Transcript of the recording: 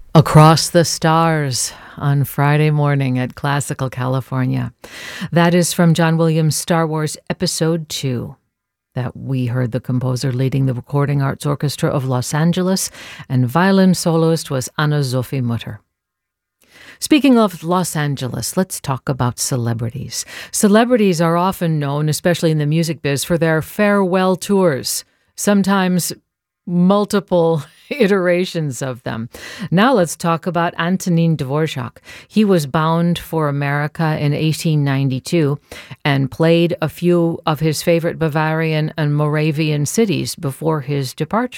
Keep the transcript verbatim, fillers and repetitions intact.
Across the Stars on Friday morning at Classical California. That is from John Williams' Star Wars Episode two. That we heard the composer leading the Recording Arts Orchestra of Los Angeles, and violin soloist was Anna-Sophie Mutter. Speaking of Los Angeles, let's talk about celebrities. Celebrities are often known, especially in the music biz, for their farewell tours, sometimes multiple iterations of them. Now let's talk about Antonin Dvorak. He was bound for America in eighteen ninety-two and played a few of his favorite Bavarian and Moravian cities before his departure.